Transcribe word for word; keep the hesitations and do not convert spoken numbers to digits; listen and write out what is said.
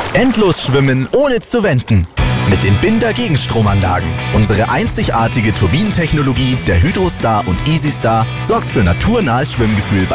Endlos schwimmen ohne zu wenden. Mit den Binder Gegenstromanlagen. Unsere einzigartige Turbinentechnologie der Hydrostar und EasyStar sorgt für naturnahes Schwimmgefühl bei